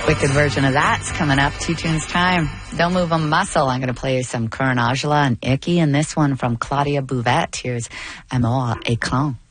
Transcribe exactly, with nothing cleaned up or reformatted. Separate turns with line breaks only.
Wicked version of that's coming up. Two tunes time. Don't move a muscle. I'm going to play you some Karan Aujla and Icky, and this one from Claudia Bouvette. Here's Amour Écran.